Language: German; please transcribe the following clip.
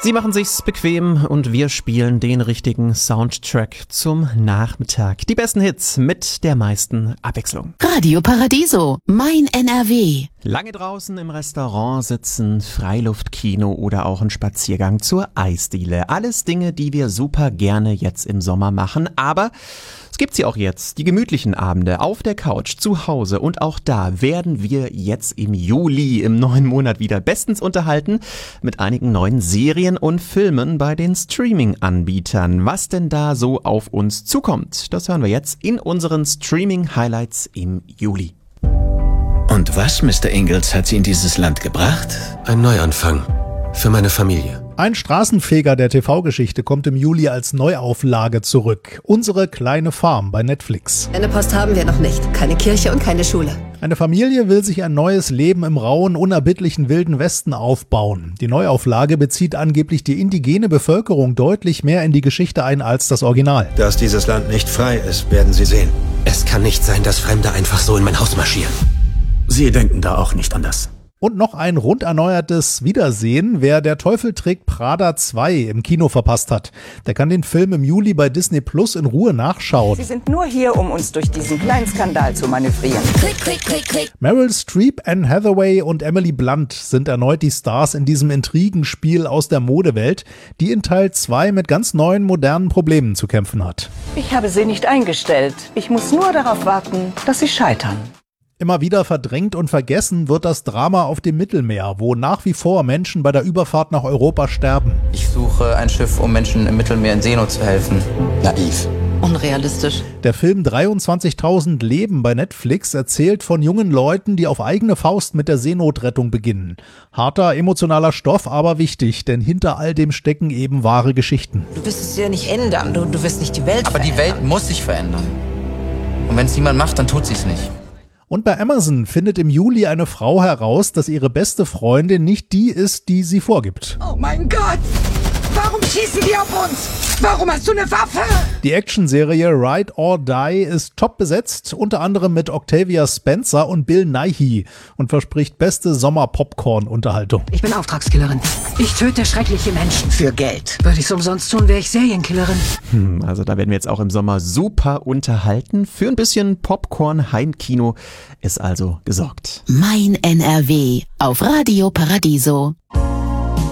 Sie machen sich's bequem und wir spielen den richtigen Soundtrack zum Nachmittag. Die besten Hits mit der meisten Abwechslung. Radio Paradiso, mein NRW. Lange draußen im Restaurant sitzen, Freiluftkino oder auch ein Spaziergang zur Eisdiele. Alles Dinge, die wir super gerne jetzt im Sommer machen, aber es gibt sie auch jetzt, die gemütlichen Abende auf der Couch, zu Hause, und auch da werden wir jetzt im Juli, im neuen Monat, wieder bestens unterhalten mit einigen neuen Serien und Filmen bei den Streaming-Anbietern. Was denn da so auf uns zukommt, das hören wir jetzt in unseren Streaming-Highlights im Juli. Und was, Mr. Ingalls, hat Sie in dieses Land gebracht? Ein Neuanfang. Für meine Familie. Ein Straßenfeger der TV-Geschichte kommt im Juli als Neuauflage zurück. Unsere kleine Farm bei Netflix. Eine Post haben wir noch nicht. Keine Kirche und keine Schule. Eine Familie will sich ein neues Leben im rauen, unerbittlichen Wilden Westen aufbauen. Die Neuauflage bezieht angeblich die indigene Bevölkerung deutlich mehr in die Geschichte ein als das Original. Dass dieses Land nicht frei ist, werden Sie sehen. Es kann nicht sein, dass Fremde einfach so in mein Haus marschieren. Sie denken da auch nicht anders. Und noch ein rund erneuertes Wiedersehen, wer Der Teufel trägt Prada 2 im Kino verpasst hat. Der kann den Film im Juli bei Disney Plus in Ruhe nachschauen. Sie sind nur hier, um uns durch diesen kleinen Skandal zu manövrieren. Klick, klick, klick, klick. Meryl Streep, Anne Hathaway und Emily Blunt sind erneut die Stars in diesem Intrigenspiel aus der Modewelt, die in Teil 2 mit ganz neuen, modernen Problemen zu kämpfen hat. Ich habe sie nicht eingestellt. Ich muss nur darauf warten, dass sie scheitern. Immer wieder verdrängt und vergessen wird das Drama auf dem Mittelmeer, wo nach wie vor Menschen bei der Überfahrt nach Europa sterben. Ich suche ein Schiff, um Menschen im Mittelmeer in Seenot zu helfen. Naiv. Unrealistisch. Der Film 23.000 Leben bei Netflix erzählt von jungen Leuten, die auf eigene Faust mit der Seenotrettung beginnen. Harter, emotionaler Stoff, aber wichtig, denn hinter all dem stecken eben wahre Geschichten. Du wirst es ja nicht ändern, du wirst nicht die Welt verändern. Aber die Welt muss sich verändern. Und wenn es niemand macht, dann tut sie es nicht. Und bei Amazon findet im Juli eine Frau heraus, dass ihre beste Freundin nicht die ist, die sie vorgibt. Oh mein Gott! Warum schießen die auf uns? Warum hast du eine Waffe? Die Actionserie Ride or Die ist top besetzt, unter anderem mit Octavia Spencer und Bill Nighy, und verspricht beste Sommer-Popcorn-Unterhaltung. Ich bin Auftragskillerin. Ich töte schreckliche Menschen für Geld. Würde ich es umsonst tun, wäre ich Serienkillerin. Also da werden wir jetzt auch im Sommer super unterhalten. Für ein bisschen Popcorn-Heimkino ist also gesorgt. Mein NRW auf Radio Paradiso.